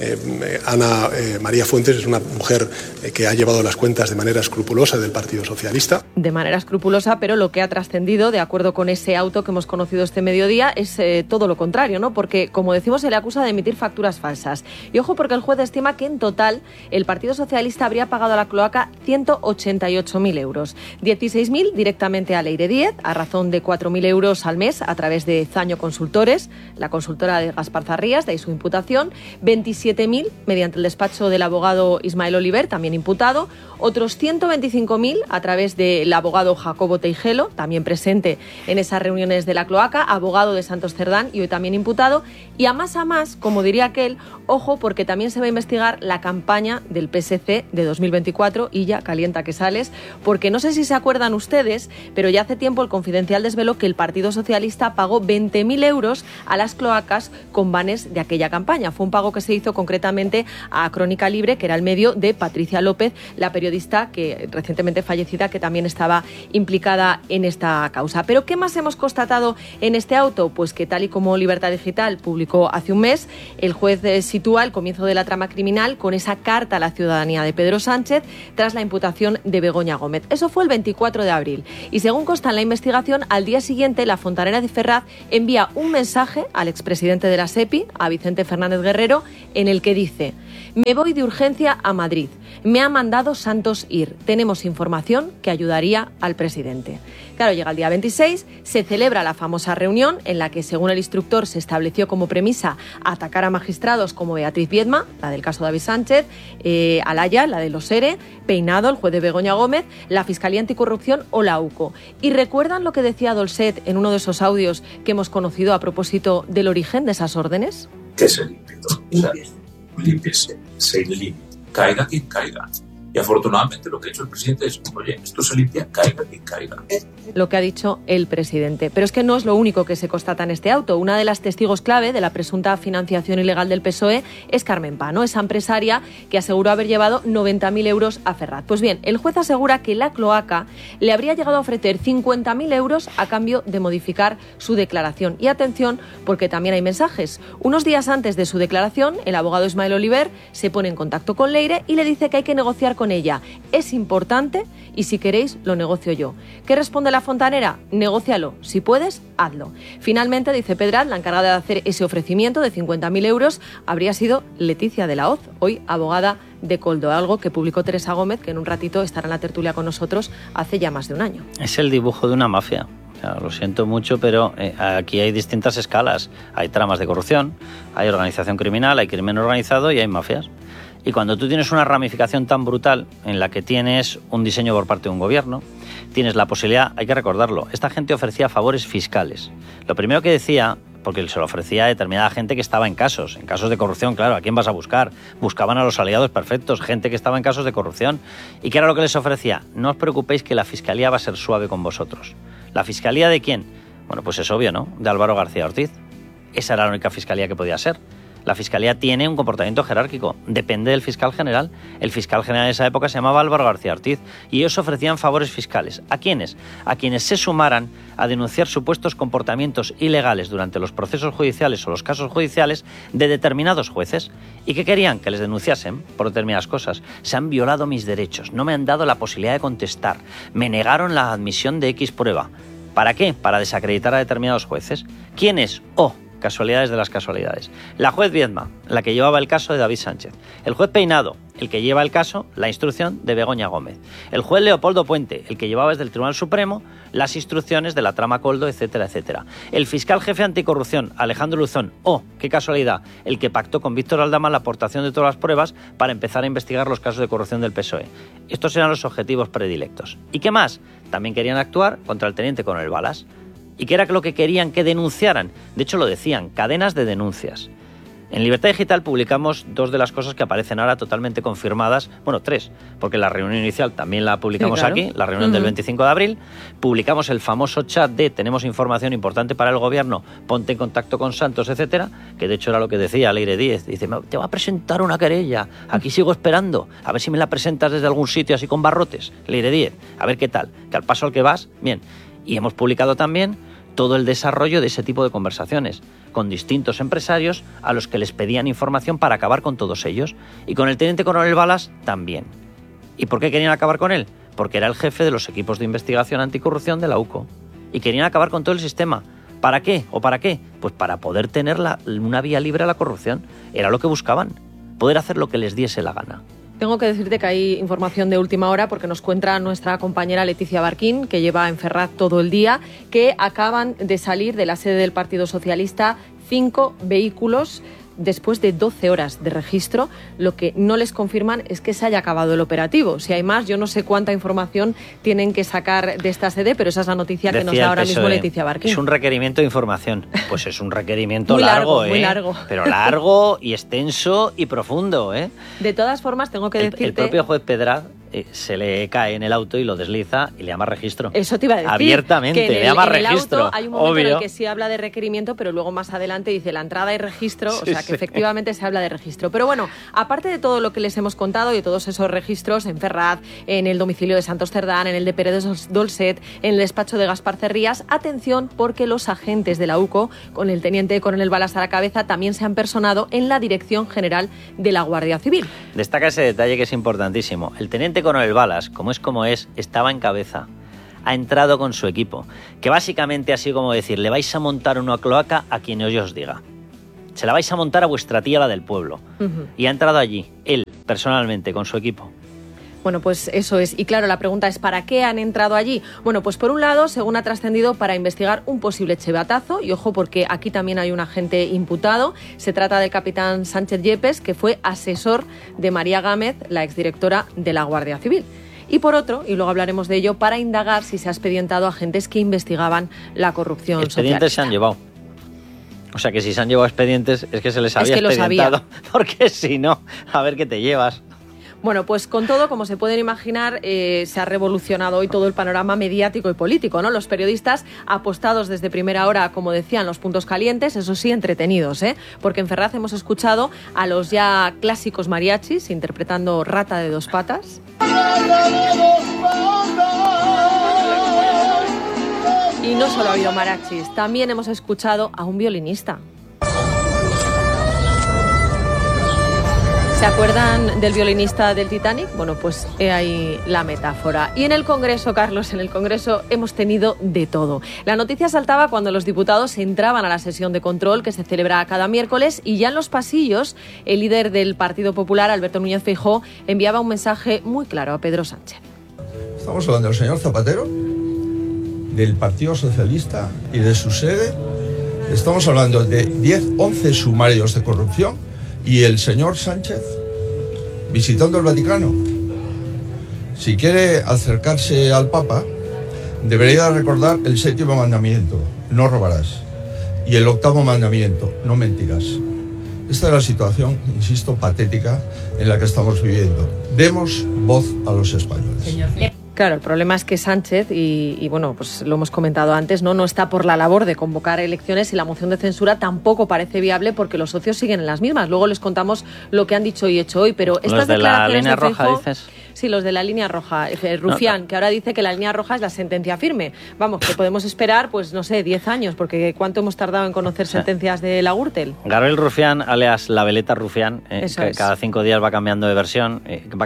Ana María Fuentes es una mujer que ha llevado las cuentas de manera escrupulosa del Partido Socialista. De manera escrupulosa, pero lo que ha trascendido, de acuerdo con ese auto que hemos conocido este mediodía, es todo lo contrario, ¿no? Porque, como decimos, se le acusa de emitir facturas falsas. Y ojo, porque el juez estima que en total el Partido Socialista habría pagado a la cloaca 188.000 euros. 16.000 directamente a Leire Díez, a razón de 4.000 euros al mes a través de Zaño Consultores, la consultora de Gaspar Zarrías, de ahí su imputación, información, 27.000 mediante el despacho del abogado Ismael Oliver, también imputado, otros 125.000 a través del abogado Jacobo Teijelo, también presente en esas reuniones de la cloaca, abogado de Santos Cerdán y hoy también imputado, y a más, como diría aquel, ojo, porque también se va a investigar la campaña del PSC de 2024 y ya calienta que sales, porque no sé si se acuerdan ustedes, pero ya hace tiempo el Confidencial desveló que el Partido Socialista pagó 20.000 euros a las cloacas con vanes de aquella campaña. Fue un pago que se hizo concretamente a Crónica Libre, que era el medio de Patricia López, la periodista que recientemente fallecida, que también estaba implicada en esta causa. Pero ¿qué más hemos constatado en este auto? Pues que tal y como Libertad Digital publicó hace un mes, el juez sitúa el comienzo de la trama criminal con esa carta a la ciudadanía de Pedro Sánchez tras la imputación de Begoña Gómez. Eso fue el 24 de abril. Y según consta en la investigación, al día siguiente la Fontanera de Ferraz envía un mensaje al expresidente de la SEPI, a Vicente Fernández Guerrero, en el que dice: me voy de urgencia a Madrid. Me ha mandado Santos ir. Tenemos información que ayudaría al presidente. Claro, llega el día 26, se celebra la famosa reunión en la que, según el instructor, se estableció como premisa atacar a magistrados como Beatriz Viedma, la del caso David Sánchez, Alaya, la de los ERE, Peinado, el juez de Begoña Gómez, la Fiscalía Anticorrupción o la UCO. ¿Y recuerdan lo que decía Dolcet en uno de esos audios que hemos conocido a propósito del origen de esas órdenes? Que se limpie todo. O sea, límpiese, se limpie. Caiga quien caiga. Y afortunadamente lo que ha hecho el presidente es: oye, esto se limpia, caiga quien caiga. Lo que ha dicho el presidente. Pero es que no es lo único que se constata en este auto. Una de las testigos clave de la presunta financiación ilegal del PSOE es Carmen Pano, esa empresaria que aseguró haber llevado 90.000 euros a Ferraz. Pues bien, el juez asegura que la cloaca le habría llegado a ofrecer 50.000 euros a cambio de modificar su declaración. Y atención, porque también hay mensajes. Unos días antes de su declaración, el abogado Ismael Oliver se pone en contacto con Leire y le dice que hay que negociar con ella. Es importante y si queréis lo negocio yo. ¿Qué responde la Fontanera? Negócialo. Si puedes, hazlo. Finalmente, dice Pedraz, la encargada de hacer ese ofrecimiento de 50.000 euros habría sido Leticia de la Hoz, hoy abogada de Koldo, algo que publicó Teresa Gómez, que en un ratito estará en la tertulia con nosotros hace ya más de un año. Es el dibujo de una mafia. Lo siento mucho, pero aquí hay distintas escalas. Hay tramas de corrupción, hay organización criminal, hay crimen organizado y hay mafias. Y cuando tú tienes una ramificación tan brutal en la que tienes un diseño por parte de un gobierno, tienes la posibilidad, hay que recordarlo, esta gente ofrecía favores fiscales. Lo primero que decía, porque se lo ofrecía a determinada gente que estaba en casos de corrupción, claro, ¿a quién vas a buscar? Buscaban a los aliados perfectos, gente que estaba en casos de corrupción. ¿Y qué era lo que les ofrecía? No os preocupéis que la Fiscalía va a ser suave con vosotros. ¿La Fiscalía de quién? Bueno, pues es obvio, ¿no? De Álvaro García Ortiz. Esa era la única Fiscalía que podía ser. La Fiscalía tiene un comportamiento jerárquico, depende del fiscal general. El fiscal general de esa época se llamaba Álvaro García Ortiz y ellos ofrecían favores fiscales. ¿A quiénes? A quienes se sumaran a denunciar supuestos comportamientos ilegales durante los procesos judiciales o los casos judiciales de determinados jueces. ¿Y qué querían? Que les denunciasen por determinadas cosas. Se han violado mis derechos, no me han dado la posibilidad de contestar, me negaron la admisión de X prueba. ¿Para qué? Para desacreditar a determinados jueces. ¿Quiénes? Casualidades de las casualidades. La juez Viedma, la que llevaba el caso de David Sánchez. El juez Peinado, el que lleva el caso, la instrucción de Begoña Gómez. El juez Leopoldo Puente, el que llevaba desde el Tribunal Supremo las instrucciones de la trama Koldo, etcétera, etcétera. El fiscal jefe anticorrupción, Alejandro Luzón, qué casualidad, el que pactó con Víctor Aldama la aportación de todas las pruebas para empezar a investigar los casos de corrupción del PSOE. Estos eran los objetivos predilectos. ¿Y qué más? También querían actuar contra el teniente coronel Balas. ¿Y qué era lo que querían que denunciaran? De hecho lo decían, cadenas de denuncias. En Libertad Digital publicamos dos de las cosas que aparecen ahora totalmente confirmadas, bueno, tres, porque la reunión inicial también la publicamos aquí, la reunión del 25 de abril, publicamos el famoso chat de tenemos información importante para el gobierno, ponte en contacto con Santos, etcétera, que de hecho era lo que decía Leire Díez, dice, te va a presentar una querella, aquí sigo esperando, a ver si me la presentas desde algún sitio así con barrotes, Leire Díez, a ver qué tal, que al paso al que vas, bien. Y hemos publicado también todo el desarrollo de ese tipo de conversaciones con distintos empresarios a los que les pedían información para acabar con todos ellos. Y con el teniente coronel Balas también. ¿Y por qué querían acabar con él? Porque era el jefe de los equipos de investigación anticorrupción de la UCO. Y querían acabar con todo el sistema. ¿Para qué? ¿O para qué? Pues para poder tener una vía libre a la corrupción. Era lo que buscaban. Poder hacer lo que les diese la gana. Tengo que decirte que hay información de última hora porque nos cuenta nuestra compañera Leticia Barquín, que lleva en Ferraz todo el día, que acaban de salir de la sede del Partido Socialista 5 vehículos después de 12 horas de registro. Lo que no les confirman es que se haya acabado el operativo. Si hay más, yo no sé cuánta información tienen que sacar de esta sede, pero esa es la noticia que nos da ahora mismo Leticia Barquín. Es un requerimiento de información. Pues es un requerimiento muy largo, muy largo. Pero largo y extenso y profundo, ¿eh? De todas formas, tengo que decirte... El propio juez Pedraz se le cae en el auto y lo desliza y le llama registro. Eso te iba a decir. Abiertamente, le llama registro. Auto hay un momento obvio. en el que sí habla de requerimiento, pero luego más adelante dice la entrada y registro, o sea que efectivamente se habla de registro. Pero bueno, aparte de todo lo que les hemos contado y de todos esos registros en Ferraz, en el domicilio de Santos Cerdán, en el de Pérez Dolcet, en el despacho de Gaspar Cerrías, atención porque los agentes de la UCO, con el teniente coronel Balas a la cabeza, también se han personado en la Dirección General de la Guardia Civil. Destaca ese detalle que es importantísimo. El teniente coronel Balas, como es, estaba en cabeza. Ha entrado con su equipo, que básicamente así como decir, le vais a montar una cloaca a quien yo os diga. Se la vais a montar a vuestra tía, la del pueblo. Y ha entrado allí, él, personalmente, con su equipo. Bueno, pues eso es. Y claro, la pregunta es, ¿para qué han entrado allí? Bueno, pues por un lado, según ha trascendido, para investigar un posible chivatazo. Y ojo, porque aquí también hay un agente imputado. Se trata del capitán Sánchez Yepes, que fue asesor de María Gámez, la exdirectora de la Guardia Civil. Y por otro, y luego hablaremos de ello, para indagar si se ha expedientado a agentes que investigaban la corrupción socialista. Expedientes se han llevado. O sea que si se han llevado expedientes es que se les había expedientado. Porque si no, a ver qué te llevas. Bueno, pues con todo, como se pueden imaginar, se ha revolucionado hoy todo el panorama mediático y político, ¿no? Los periodistas apostados desde primera hora, como decían, los puntos calientes, eso sí, entretenidos, ¿eh? Porque en Ferraz hemos escuchado a los ya clásicos mariachis interpretando Rata de dos patas. Y no solo ha habido mariachis, también hemos escuchado a un violinista. ¿Se acuerdan del violinista del Titanic? Bueno, pues he ahí la metáfora. Y en el Congreso, Carlos, en el Congreso hemos tenido de todo. La noticia saltaba cuando los diputados entraban a la sesión de control que se celebra cada miércoles y ya en los pasillos el líder del Partido Popular, Alberto Núñez Feijóo, enviaba un mensaje muy claro a Pedro Sánchez. Estamos hablando del señor Zapatero, del Partido Socialista y de su sede. Estamos hablando de 11 sumarios de corrupción. Y el señor Sánchez visitando el Vaticano. Si quiere acercarse al Papa, debería recordar el 7º mandamiento, no robarás, y el 8º mandamiento, no mentirás. Esta es la situación, insisto, patética en la que estamos viviendo. Demos voz a los españoles. Claro, el problema es que Sánchez, y bueno, pues lo hemos comentado antes, no está por la labor de convocar elecciones y la moción de censura tampoco parece viable porque los socios siguen en las mismas. Luego les contamos lo que han dicho y hecho hoy, pero estas declaraciones de la línea de Feijóo, roja, dices. Sí, los de la línea roja, Rufián, que ahora dice que la línea roja es la sentencia firme. Vamos, que podemos esperar, pues no sé, 10 años, porque ¿cuánto hemos tardado en conocer sentencias de la Gürtel? Gabriel Rufián, alias la veleta Rufián, que cada 5 días va cambiando de versión,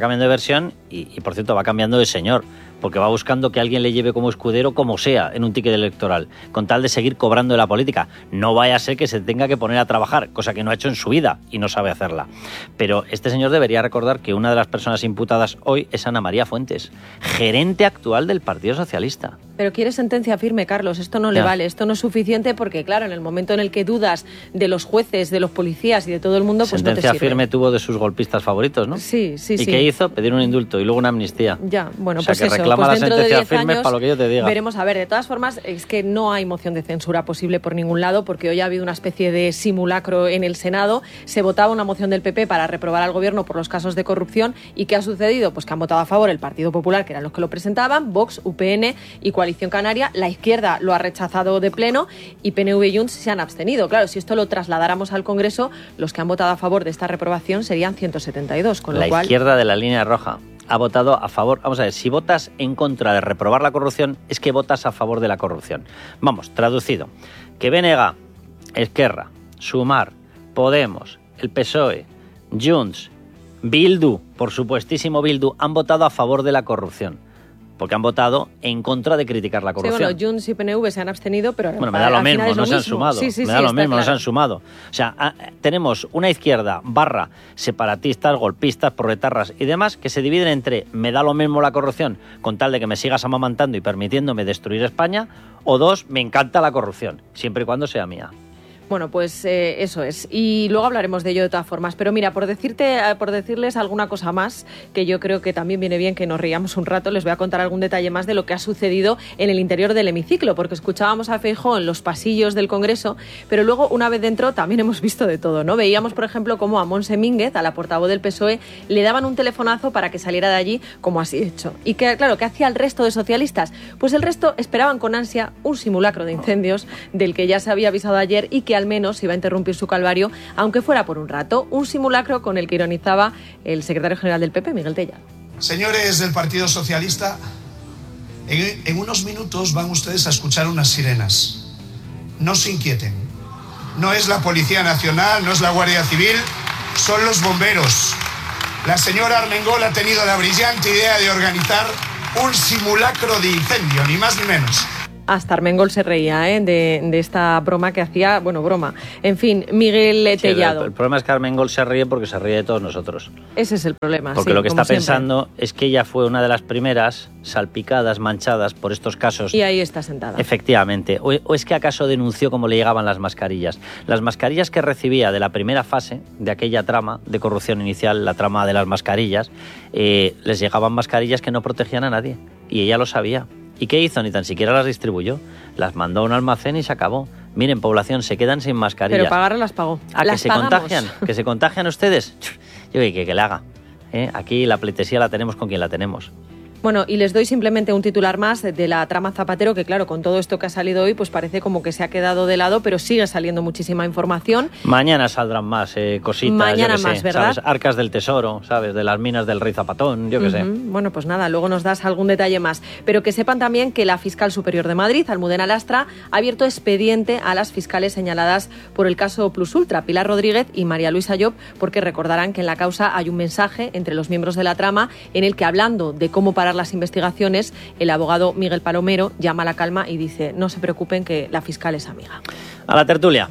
y por cierto va cambiando de señor, porque va buscando que alguien le lleve como escudero, como sea, en un ticket electoral, con tal de seguir cobrando de la política. No vaya a ser que se tenga que poner a trabajar, cosa que no ha hecho en su vida y no sabe hacerla. Pero este señor debería recordar que una de las personas imputadas hoy es Ana María Fuentes, gerente actual del Partido Socialista. Pero quiere sentencia firme, Carlos, esto no le vale, esto no es suficiente porque, claro, en el momento en el que dudas de los jueces, de los policías y de todo el mundo, pues no te sirve. Sentencia firme tuvo de sus golpistas favoritos, ¿no? Sí. ¿Y qué hizo? Pedir un indulto y luego una amnistía. Ya, bueno, o sea, pues que eso. reclama Pues la sentencia firme para lo que yo te diga. Veremos a ver. De todas formas, es que no hay moción de censura posible por ningún lado porque hoy ha habido una especie de simulacro en el Senado. Se votaba una moción del PP para reprobar al gobierno por los casos de corrupción. ¿Y qué ha sucedido? Pues que han votado a favor el Partido Popular, que eran los que lo presentaban, Vox, UPN y Coalición Canaria. La izquierda lo ha rechazado de pleno y PNV y Junts se han abstenido. Claro, si esto lo trasladáramos al Congreso, los que han votado a favor de esta reprobación serían 172, con lo cual... La izquierda de la línea roja ha votado a favor. Vamos a ver, si votas en contra de reprobar la corrupción, es que votas a favor de la corrupción. Vamos, traducido. Que BNG, Esquerra, Sumar, Podemos, el PSOE, Junts, Bildu, por supuestísimo Bildu, han votado a favor de la corrupción. Porque han votado en contra de criticar la corrupción. Sí, bueno, Junts y PNV se han abstenido, pero... Bueno, me da lo mismo, no se han sumado. Sí, me da lo mismo, claro. no se han sumado. O sea, tenemos una izquierda barra separatistas, golpistas, proetarras y demás que se dividen entre me da lo mismo la corrupción con tal de que me sigas amamantando y permitiéndome destruir España, o dos, me encanta la corrupción, siempre y cuando sea mía. Bueno, pues eso es. Y luego hablaremos de ello de todas formas. Pero mira, por decirles alguna cosa más, que yo creo que también viene bien que nos riamos un rato, les voy a contar algún detalle más de lo que ha sucedido en el interior del hemiciclo, porque escuchábamos a Feijóo en los pasillos del Congreso, pero luego, una vez dentro, también hemos visto de todo, ¿no? Veíamos, por ejemplo, cómo a Montse Mínguez, a la portavoz del PSOE, le daban un telefonazo para que saliera de allí, como así hecho. Y que, claro, ¿qué hacía el resto de socialistas? Pues el resto esperaban con ansia un simulacro de incendios del que ya se había avisado ayer y que al menos iba a interrumpir su calvario, aunque fuera por un rato. Un simulacro con el que ironizaba el secretario general del PP, Miguel Tellado. Señores del Partido Socialista, en unos minutos van ustedes a escuchar unas sirenas. No se inquieten. No es la Policía Nacional, no es la Guardia Civil, son los bomberos. La señora Armengol ha tenido la brillante idea de organizar un simulacro de incendio, ni más ni menos. Hasta Armengol se reía de esta broma que hacía, bueno, broma. En fin, Miguel Tellado. El problema es que Armengol se ríe porque se ríe de todos nosotros. Ese es el problema. Porque sí, lo que está siempre pensando es que ella fue una de las primeras salpicadas, manchadas por estos casos. Y ahí está sentada. Efectivamente. O es que acaso denunció cómo le llegaban las mascarillas. Las mascarillas que recibía de la primera fase de aquella trama de corrupción inicial, la trama de las mascarillas, les llegaban mascarillas que no protegían a nadie. Y ella lo sabía. ¿Y qué hizo? Ni tan siquiera las distribuyó. Las mandó a un almacén y se acabó. Miren, población, se quedan sin mascarillas. Pero pagarlas las pagó. ¿Que se contagian? ¿Que se contagian ustedes? Yo digo que le haga. Aquí la pleitesía la tenemos con quien la tenemos. Bueno, y les doy simplemente un titular más de la trama Zapatero, que claro, con todo esto que ha salido hoy, pues parece como que se ha quedado de lado, pero sigue saliendo muchísima información. Mañana saldrán más cositas. Mañana más, ¿verdad? ¿Sabes? Arcas del tesoro, ¿sabes? De las minas del rey Zapatón, yo qué sé. Bueno, pues nada, luego nos das algún detalle más. Pero que sepan también que la fiscal superior de Madrid, Almudena Lastra, ha abierto expediente a las fiscales señaladas por el caso Plus Ultra, Pilar Rodríguez y María Luisa Llop, porque recordarán que en la causa hay un mensaje entre los miembros de la trama en el que, hablando de cómo parar las investigaciones, el abogado Miguel Palomero llama a la calma y dice: no se preocupen, que la fiscal es amiga. A la tertulia.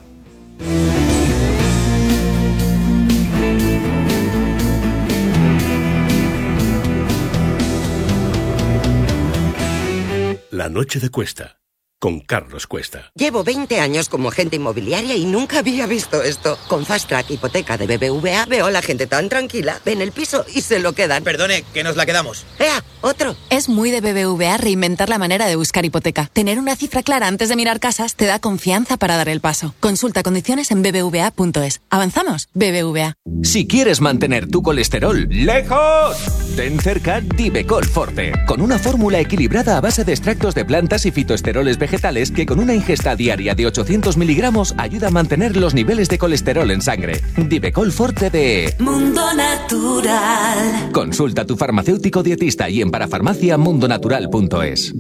La noche de Cuesta, con Carlos Cuesta. Llevo 20 años como agente inmobiliaria y nunca había visto esto. Con Fast Track Hipoteca de BBVA veo a la gente tan tranquila, ven el piso y se lo quedan. Perdone, que nos la quedamos. ¡Ea! ¡Otro! Es muy de BBVA reinventar la manera de buscar hipoteca. Tener una cifra clara antes de mirar casas te da confianza para dar el paso. Consulta condiciones en bbva.es. ¿Avanzamos? BBVA. Si quieres mantener tu colesterol lejos, ten cerca Divecol Forte, con una fórmula equilibrada a base de extractos de plantas y fitoesteroles vegetales que con una ingesta diaria de 800 miligramos ayuda a mantener los niveles de colesterol en sangre. Divecol Forte de Mundo Natural. Consulta a tu farmacéutico dietista y en parafarmaciamundonatural.es.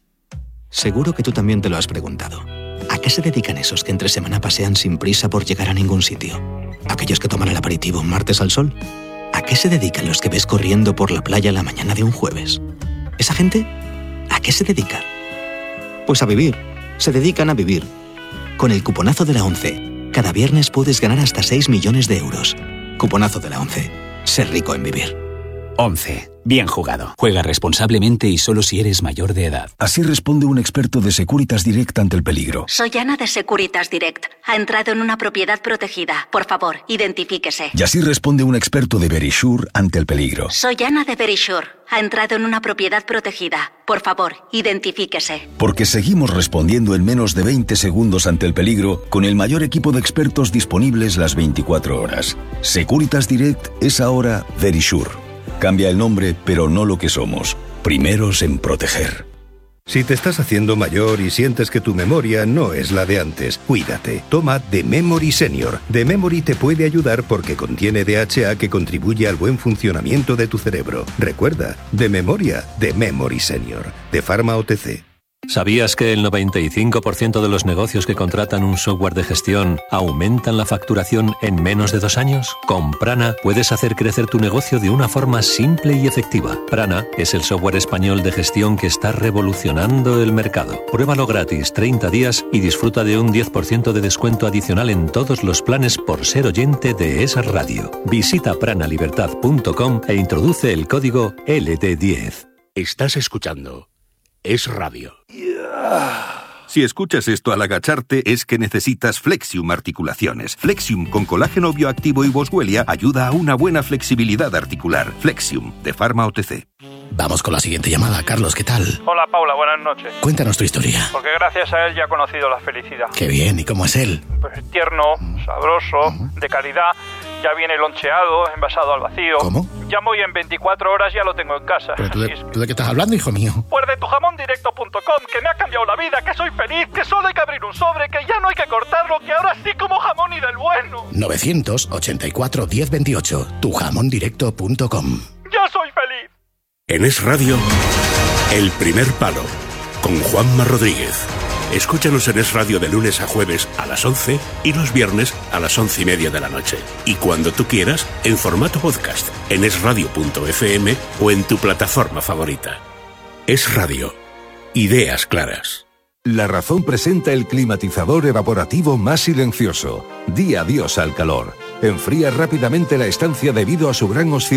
Seguro que tú también te lo has preguntado. ¿A qué se dedican esos que entre semana pasean sin prisa por llegar a ningún sitio? ¿Aquellos que toman el aperitivo un martes al sol? ¿A qué se dedican los que ves corriendo por la playa la mañana de un jueves? ¿Esa gente? ¿A qué se dedica? Pues a vivir. Se dedican a vivir. Con el cuponazo de la ONCE, cada viernes puedes ganar hasta 6 millones de euros. Cuponazo de la ONCE. Ser rico en vivir. 11. Bien jugado. Juega responsablemente y solo si eres mayor de edad. Así responde un experto de Securitas Direct ante el peligro. Soy Ana de Securitas Direct. Ha entrado en una propiedad protegida. Por favor, identifíquese. Y así responde un experto de Verisure ante el peligro. Soy Ana de Verisure. Ha entrado en una propiedad protegida. Por favor, identifíquese. Porque seguimos respondiendo en menos de 20 segundos ante el peligro con el mayor equipo de expertos disponibles las 24 horas. Securitas Direct es ahora Verisure. Cambia el nombre, pero no lo que somos. Primeros en proteger. Si te estás haciendo mayor y sientes que tu memoria no es la de antes, cuídate. Toma The Memory Senior. The Memory te puede ayudar porque contiene DHA que contribuye al buen funcionamiento de tu cerebro. Recuerda, de memoria, The Memory Senior. De Pharma OTC. ¿Sabías que el 95% de los negocios que contratan un software de gestión aumentan la facturación en menos de 2 años? Con Prana puedes hacer crecer tu negocio de una forma simple y efectiva. Prana es el software español de gestión que está revolucionando el mercado. Pruébalo gratis 30 días y disfruta de un 10% de descuento adicional en todos los planes por ser oyente de esa radio. Visita pranalibertad.com e introduce el código LD10. Estás escuchando Es Radio. Si escuchas esto al agacharte, es que necesitas Flexium Articulaciones. Flexium con colágeno bioactivo y boswellia ayuda a una buena flexibilidad articular. Flexium, de Pharma OTC. Vamos con la siguiente llamada. Carlos, ¿qué tal? Hola, Paula, buenas noches. Cuéntanos tu historia. Porque gracias a él ya he conocido la felicidad. Qué bien, ¿y cómo es él? Pues tierno, sabroso, de calidad. Ya viene loncheado, envasado al vacío. ¿Cómo? Llamo y en 24 horas ya lo tengo en casa. ¿Pero tú de qué estás hablando, hijo mío? Pues de tujamondirecto.com, que me ha cambiado la vida, que soy feliz, que solo hay que abrir un sobre, que ya no hay que cortarlo, que ahora sí como jamón y del bueno. 984 1028, tujamondirecto.com. ¡Ya soy feliz! En Es Radio, El Primer Palo, con Juanma Rodríguez. Escúchanos en Es Radio de lunes a jueves a las 11 y los viernes a las 11:30 de la noche. Y cuando tú quieras, en formato podcast, en esradio.fm o en tu plataforma favorita. Es Radio. Ideas claras. La Razón presenta el climatizador evaporativo más silencioso. Di adiós al calor. Enfría rápidamente la estancia debido a su gran oscilación.